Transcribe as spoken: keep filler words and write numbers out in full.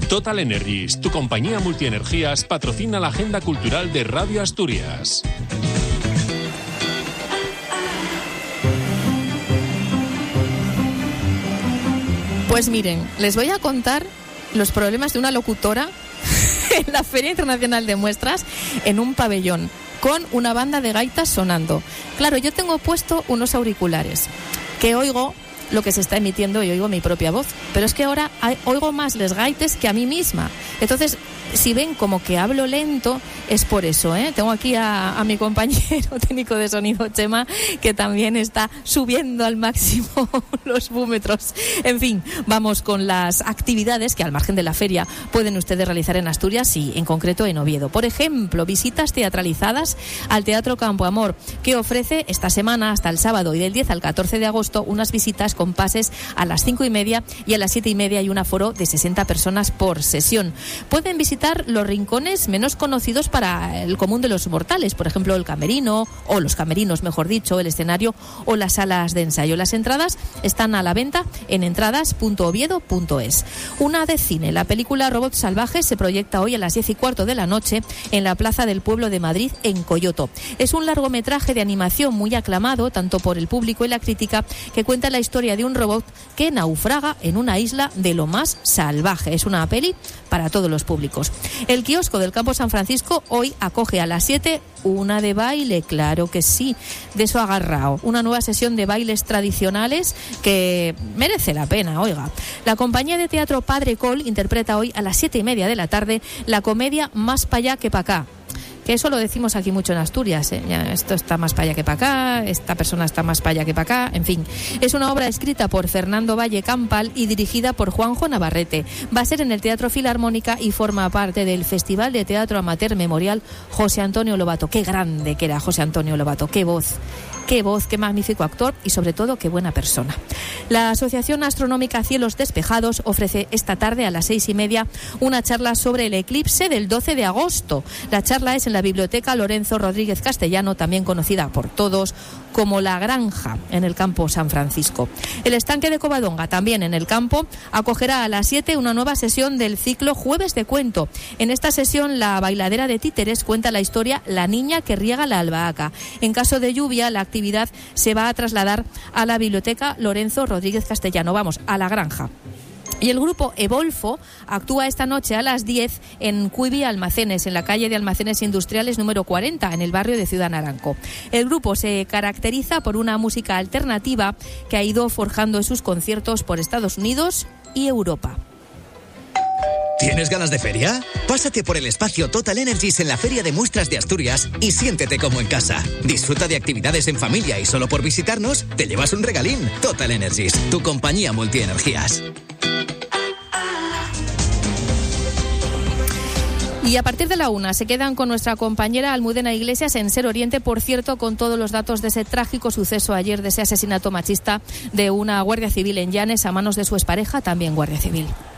Total Energies, tu compañía multienergías, patrocina la agenda cultural de Radio Asturias. Pues miren, les voy a contar los problemas de una locutora en la Feria Internacional de Muestras en un pabellón con una banda de gaitas sonando. Claro, yo tengo puesto unos auriculares que oigo lo que se está emitiendo y oigo mi propia voz, pero es que ahora hay, oigo más les gaites que a mí misma. Entonces, si ven como que hablo lento, es por eso, ¿eh? Tengo aquí a, a mi compañero técnico de sonido, Chema, que también está subiendo al máximo los búmetros. En fin, vamos con las actividades que al margen de la feria pueden ustedes realizar en Asturias y en concreto en Oviedo. Por ejemplo, visitas teatralizadas al Teatro Campo Amor, que ofrece esta semana hasta el sábado y del diez al catorce de agosto unas visitas con pases a las cinco y media y a las siete y media y un aforo de sesenta personas por sesión. Pueden visitar los rincones menos conocidos para el común de los mortales, por ejemplo el camerino, o los camerinos mejor dicho, el escenario o las salas de ensayo. Las entradas están a la venta en entradas punto oviedo punto es. Una de cine, la película Robots Salvajes se proyecta hoy a las diez y cuarto de la noche en la Plaza del Pueblo de Madrid, en Coyoto. Es un largometraje de animación muy aclamado tanto por el público y la crítica, que cuenta la historia de un robot que naufraga en una isla de lo más salvaje. Es una peli para todos los públicos. El kiosco del Campo San Francisco hoy acoge a las siete una de baile, claro que sí, de eso agarrado. Una nueva sesión de bailes tradicionales que merece la pena, oiga. La compañía de teatro Padre Col interpreta hoy a las siete y media de la tarde la comedia Más pa' allá que pa' acá. Que eso lo decimos aquí mucho en Asturias, ¿eh? Ya, esto está más para allá que para acá, esta persona está más para allá que para acá, en fin. Es una obra escrita por Fernando Valle Campal y dirigida por Juanjo Navarrete. Va a ser en el Teatro Filarmónica y forma parte del Festival de Teatro Amateur Memorial José Antonio Lobato. Qué grande que era José Antonio Lobato, qué voz. Qué voz, qué magnífico actor y sobre todo qué buena persona. La Asociación Astronómica Cielos Despejados ofrece esta tarde a las seis y media una charla sobre el eclipse del doce de agosto. La charla es en la Biblioteca Lorenzo Rodríguez Castellano, también conocida por todos como La Granja, en el Campo San Francisco. El estanque de Covadonga, también en el campo, acogerá a las siete una nueva sesión del ciclo Jueves de Cuento. En esta sesión, la bailadera de títeres cuenta la historia La niña que riega la albahaca. En caso de lluvia, la actividad se va a trasladar a la Biblioteca Lorenzo Rodríguez Castellano, vamos, a La Granja. Y el grupo Evolfo actúa esta noche a las diez en Cuivi Almacenes, en la calle de Almacenes Industriales número cuarenta, en el barrio de Ciudad Naranco. El grupo se caracteriza por una música alternativa que ha ido forjando en sus conciertos por Estados Unidos y Europa. ¿Tienes ganas de feria? Pásate por el espacio Total Energies en la Feria de Muestras de Asturias y siéntete como en casa. Disfruta de actividades en familia y solo por visitarnos te llevas un regalín. Total Energies, tu compañía multienergías. Y a partir de la una se quedan con nuestra compañera Almudena Iglesias en Ser Oriente, por cierto, con todos los datos de ese trágico suceso ayer, de ese asesinato machista de una guardia civil en Llanes a manos de su expareja, también guardia civil.